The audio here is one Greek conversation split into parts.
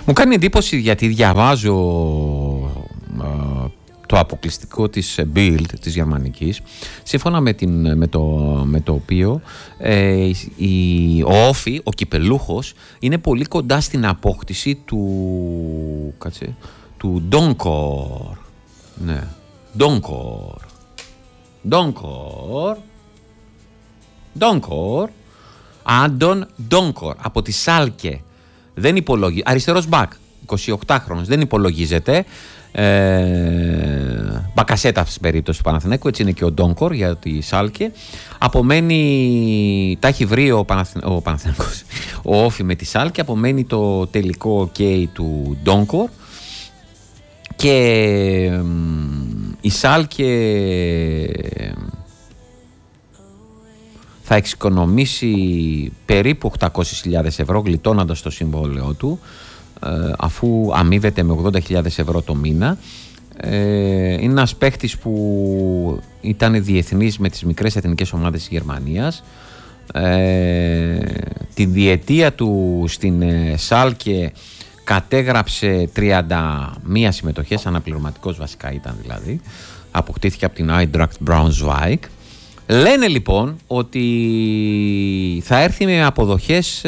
Μου κάνει εντύπωση γιατί διαβάζω το αποκλειστικό της Bild της γερμανικής, σύμφωνα με το οποίο ο Όφι, ο κυπελούχος, είναι πολύ κοντά στην απόκτηση του Ντόνκορ. Ναι, Ντόνκορ, Άντων Ντόνκορ από τη Σάλκε. Δεν υπολογίζεται, αριστερός μπακ, 28χρονος, δεν υπολογίζεται. Μπακασέτα στην περίπτωση του Παναθηναίκου, έτσι είναι και ο Ντόνκορ για τη Σάλκε. Απομένει, τα έχει βρει ο Παναθηναίκος, ο Όφι με τη Σάλκε. Απομένει το τελικό OK του Ντόνκορ και η Σάλκε θα εξοικονομήσει περίπου 800.000 ευρώ γλιτώνοντας το συμβόλαιο του, αφού αμείβεται με 80.000 ευρώ το μήνα. Είναι ένας παίχτης που ήταν διεθνής με τις μικρές εθνικές ομάδες της Γερμανίας. Τη διετία του στην Σάλκε κατέγραψε 31 συμμετοχές, αναπληρωματικός βασικά ήταν δηλαδή. Αποκτήθηκε από την Eintracht Braunschweig. Λένε λοιπόν ότι θα έρθει με αποδοχές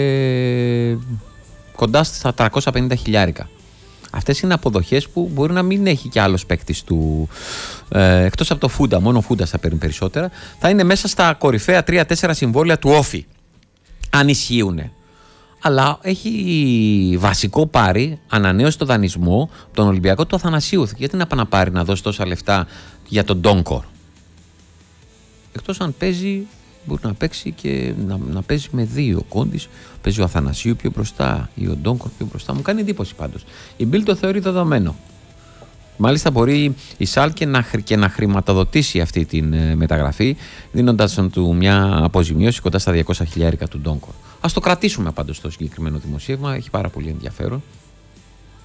κοντά στα 350 χιλιάρικα. Αυτές είναι αποδοχές που μπορεί να μην έχει κι άλλος παίκτης του, εκτός από το Φούντα, μόνο ο Φούντας θα παίρνει περισσότερα. Θα είναι μέσα στα κορυφαία 3-4 συμβόλαια του Όφι, αν ισχύουνε. Αλλά έχει βασικό πάρει, ανανέωσε το δανεισμό, τον Ολυμπιακό του Αθανασίου. Γιατί να πάει να πάρει να δώσει τόσα λεφτά για τον Ντόνκορ? Εκτός αν παίζει, μπορεί να παίξει και να παίζει με δύο. Κόντις, παίζει ο Αθανασίου πιο μπροστά ή ο Ντόνκορ πιο μπροστά. Μου κάνει εντύπωση πάντως. Η Bild το θεωρεί δεδομένο. Μάλιστα μπορεί η Σάλκε να χρηματοδοτήσει αυτή τη μεταγραφή, δίνοντας του μια αποζημίωση κοντά στα 200 χιλιάρικα του Ντόνκορ. Ας το κρατήσουμε πάντως το συγκεκριμένο δημοσίευμα, έχει πάρα πολύ ενδιαφέρον.